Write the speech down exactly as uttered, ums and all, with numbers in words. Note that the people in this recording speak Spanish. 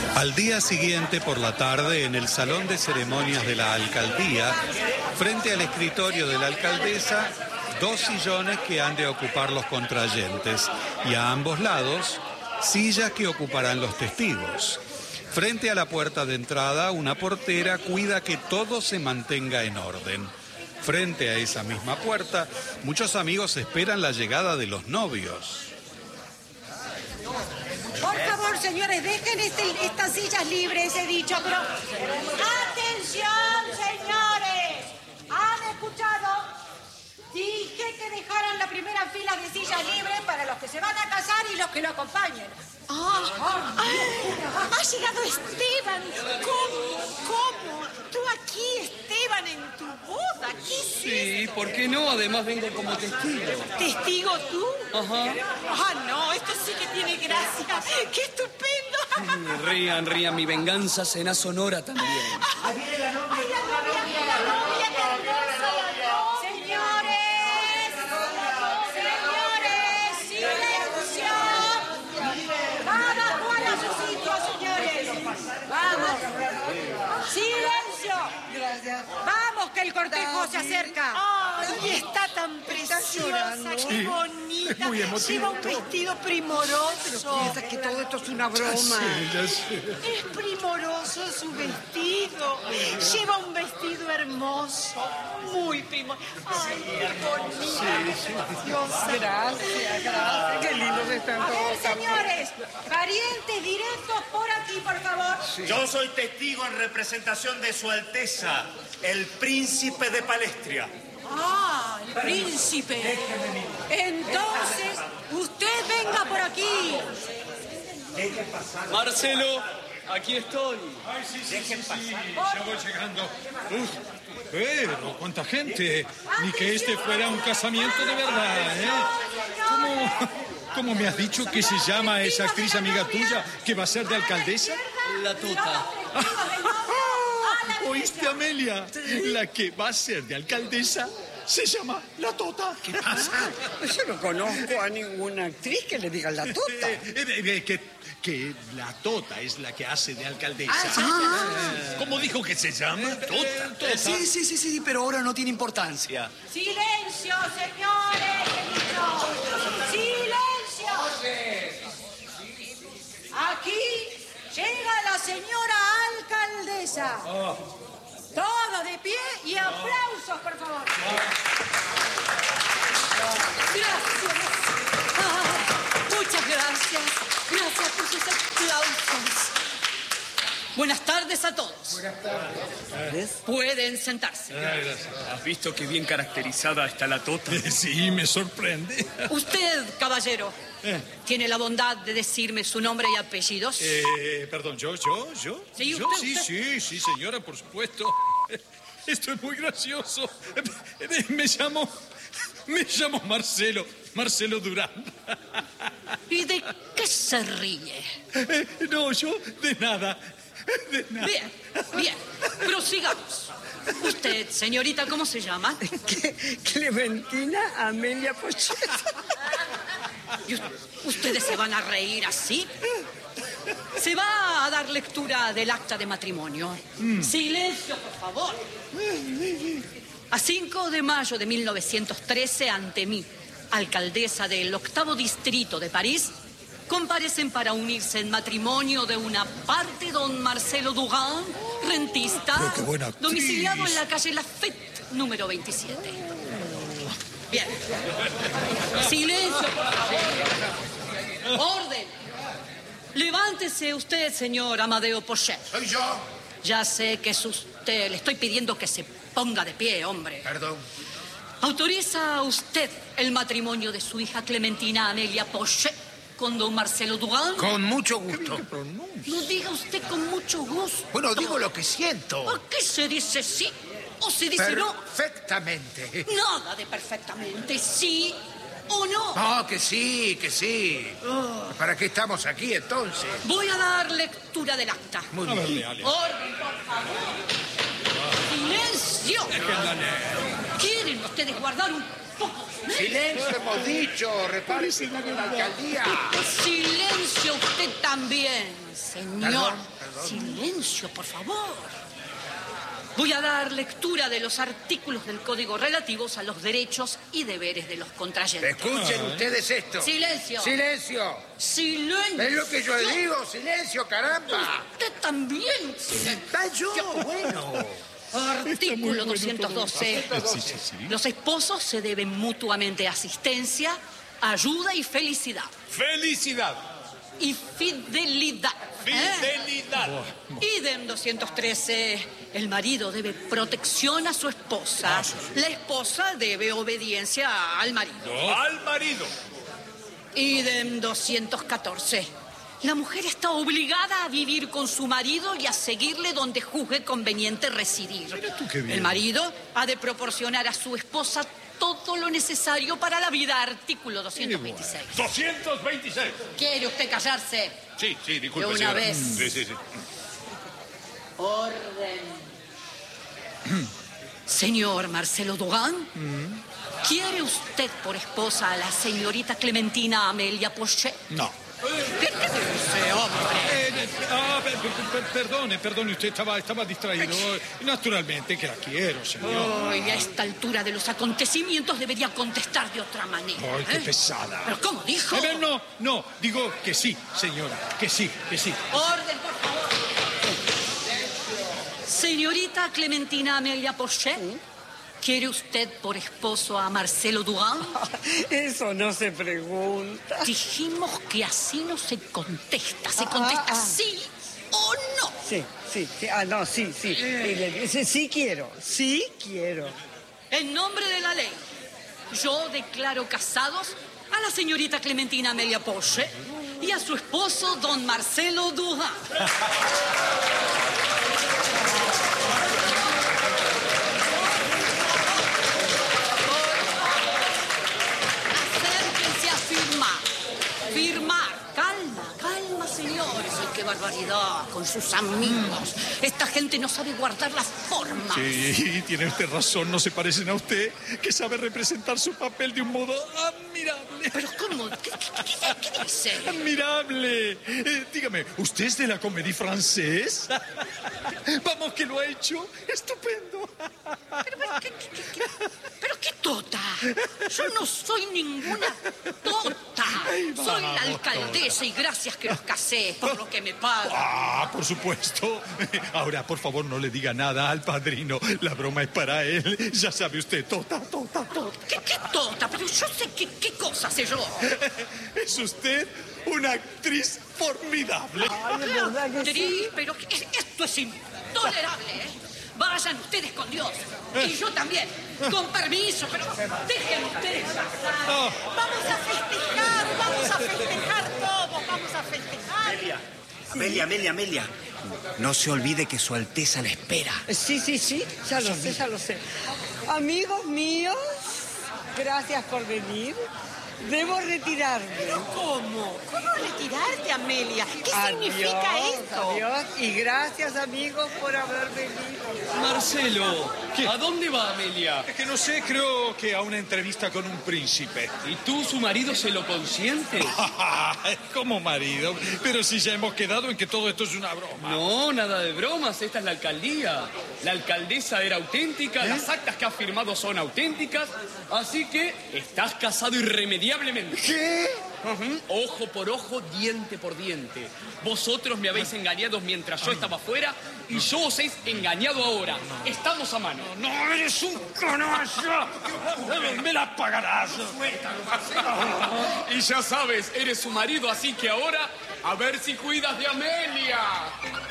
Al día siguiente, por la tarde, en el salón de ceremonias de la alcaldía, frente al escritorio de la alcaldesa, dos sillones que han de ocupar los contrayentes y a ambos lados, sillas que ocuparán los testigos. Frente a la puerta de entrada, una portera cuida que todo se mantenga en orden. Frente a esa misma puerta, muchos amigos esperan la llegada de los novios. Por favor, señores, dejen este, estas sillas libres, he dicho, pero... ¡Atención, señores! ¿Han escuchado? Dije que dejaran la primera fila de sillas libres para los que se van a casar y los que lo acompañen. ¡Ah! Oh, oh, ¡ha llegado Esteban! ¿Cómo? ¿Cómo? ¿Tú aquí, Esteban, en tu boda? ¿Qué es Sí, esto? ¿por qué no? Además vengo como testigo. ¿Testigo tú? Ajá. ¡Ah, no! Esto sí que tiene gracia. ¡Qué estupendo! Rían, rían. Mi venganza será sonora también. ¡Ay, la novia! ¡Ay, la novia! ¡La novia! ¡Qué hermosa la novia! ¡Señores! ¡Señores! ¡Silencio! ¡Cada cual a su sitio, señores! ¡Vamos! ¡Silencio! Gracias. ¡Vamos, que el cortejo se acerca! ¡Ay, está tan preciosa! llorando. ¡Qué Sí, bonita! es muy emotivo Lleva un todo. vestido primoroso. Piensa que todo esto es una broma. Sí, ya sé. Es primoroso su vestido. Lleva un vestido hermoso. Muy primoroso. ¡Ay, qué bonita! Preciosa. Gracias, gracias. Qué lindos están A ver, todos. señores, parientes directos por aquí, por favor. Yo soy testigo en representación de Su Alteza, el príncipe de Palestria. Ah, el príncipe. Entonces, usted venga por aquí. Marcelo, aquí estoy. Ay, sí, sí, sí, sí, ya voy llegando. Uf, pero cuánta gente. Ni que este fuera un casamiento de verdad, ¿eh? ¿Cómo, cómo me has dicho que se llama esa actriz amiga tuya que va a ser de alcaldesa? La Tota. ¿Oíste, Amelia? La que va a ser de alcaldesa se llama La Tota. ¿Qué pasa? Yo no conozco a ninguna actriz que le diga la tota. Eh, eh, eh, que, que la Tota es la que hace de alcaldesa. Ah, ¿Cómo dijo que se llama? Tota. Eh, sí, sí, sí, sí, pero ahora no tiene importancia. Silencio, señores. he dicho. Silencio. Aquí llega la señora alcaldesa. Todo de pie y aplausos, por favor. Gracias. Ah, muchas gracias. Gracias por sus aplausos. Buenas tardes a todos. Buenas tardes. Pueden sentarse. ¿Has visto qué bien caracterizada está la Tota? Sí, me sorprende. Usted, caballero, ¿tiene la bondad de decirme su nombre y apellidos? Eh, perdón, ¿yo, yo, yo? Sí, ¿Yo? usted, Sí, usted. sí, sí, señora, por supuesto. Esto es muy gracioso. Me llamo... Me llamo Marcelo. Marcelo Durán. ¿Y de qué se ríe? Eh, No, yo de nada. De nada. Bien, bien. Prosigamos. Usted, señorita, ¿cómo se llama? que Clementina Amelia Pochet. ¿Y us- ustedes se van a reír así? Se va a dar lectura del acta de matrimonio. Silencio, por favor. A cinco de mayo de mil novecientos trece, ante mí, alcaldesa del octavo distrito de París, comparecen para unirse en matrimonio de una parte don Marcelo Durán, rentista, Pero qué buena actriz. domiciliado en la calle Lafette, número veintisiete. Bien. Silencio, por favor. Orden. Levántese usted, señor Amadeo Pochet. ¿Soy yo? Ya sé que es usted. Le estoy pidiendo que se ponga de pie, hombre. Perdón. ¿Autoriza usted el matrimonio de su hija Clementina Amelia Pochet con don Marcelo Durán? Con mucho gusto. No diga usted con mucho gusto. Bueno, digo lo que siento. ¿Por qué se dice sí o se dice no? Perfectamente. Nada de perfectamente sí o no. No, que sí, que sí. ¿Para qué estamos aquí entonces? Voy a dar lectura del acta. Muy A ver, bien. lea, lea. Orden, por favor. Silencio. ¿Quieren ustedes guardar un tampoco. Silencio, hemos dicho. Repárese en la alcaldía. Silencio usted también, señor. Perdón, perdón. Silencio, por favor. Voy a dar lectura de los artículos del Código relativos a los derechos y deberes de los contrayentes. Escuchen ustedes esto. Silencio. Silencio. Silencio. ¿Es lo que yo digo? Silencio, caramba. Usted también. Está yo, bueno. Artículo doscientos doce. Sí, sí, sí. Los esposos se deben mutuamente asistencia, ayuda y felicidad. ¡Felicidad! Y fidelidad. ¿eh? ¡Fidelidad! Idem doscientos trece. El marido debe protección a su esposa. La esposa debe obediencia al marido. ¡Al marido! Idem doscientos catorce. La mujer está obligada a vivir con su marido y a seguirle donde juzgue conveniente residir. Mira tú qué bien. El marido ha de proporcionar a su esposa todo lo necesario para la vida. Artículo doscientos veintiséis. doscientos veintiséis. ¿Quiere usted callarse? Sí, sí, disculpe, De una señora. vez. Sí, sí, sí. Orden. Señor Marcelo Dugan, ¿quiere usted por esposa a la señorita Clementina Amelia Pochet? No. ¿Qué, qué dice, hombre? Eh, ah, per- per- perdone, perdone, usted estaba, estaba distraído. Naturalmente que la quiero, señor. Ay, a esta altura de los acontecimientos debería contestar de otra manera. Ay, qué ¿eh? pesada. ¿Pero cómo dijo? Eh, no, no, digo que sí, señora, que sí, que sí. Orden, por favor. Señorita Clementina Amelia Pochet, ¿quiere usted por esposo a Marcelo Dugan? Eso no se pregunta. Dijimos que así no se contesta. Se contesta Ah, ah. sí o no. Sí, sí, sí. Ah, no, sí, sí. Y le dice, sí quiero, sí quiero. En nombre de la ley, yo declaro casados a la señorita Clementina Amelia Pochet y a su esposo, don Marcelo Dugan. Acérquense a firmar. Firmar. Calma, calma, señores. Ay, qué barbaridad con sus amigos. Esta gente no sabe guardar las formas. Sí, tiene usted razón, no se parecen a usted, que sabe representar su papel de un modo admirable. ¿Pero cómo? ¿Qué, qué- qué- qué dice? Admirable. Eh, dígame, ¿usted es de la comédie francés? Vamos, que lo ha hecho. Estupendo. Pero, pero, ¿qué, qué- qué- qué- pero qué tota. Yo no soy ninguna tota. Soy la alcaldesa y gracias que los casé por lo que me pagan. Ah, por supuesto. Ahora, por favor, no le diga nada al padrino. La broma es para él. Ya sabe usted, tota, tota, tota. ¿Qué, qué tota? Pero yo sé qué, qué cosa sé yo. Es usted una actriz formidable. Ay, es verdad que Actriz, sí. pero es- esto es intolerable, ¿eh? Vayan ustedes con Dios. Y yo también. Con permiso, pero dejen ustedes pasar. Vamos a festejar, vamos a festejar todos, vamos a festejar. Amelia, Amelia, Amelia, Amelia. No se olvide que su Alteza la espera. Sí, sí, sí, ya lo sé, ya lo sé. Amigos míos, gracias por venir. Debo retirarme. ¿Cómo? ¿Cómo retirarte, Amelia? ¿Qué significa Adiós, esto? Adiós, y gracias, amigos, por haber venido. Marcelo, ¿a dónde va Amelia? Es que no sé, creo que a una entrevista con un príncipe. ¿Y tú, su marido, se lo consiente? Como marido. Pero si ya hemos quedado en que todo esto es una broma. No, nada de bromas, esta es la alcaldía. La alcaldesa era auténtica, las actas que ha firmado son auténticas, así que estás casado irremediablemente. ¿Qué? Ujú, ojo por ojo, diente por diente. Vosotros me habéis engañado mientras yo estaba afuera y yo os he engañado ahora. Estamos a mano. ¡No, eres un canalla! ¡Me la pagarás! Y ya sabes, eres su marido, así que ahora a ver si cuidas de Amelia.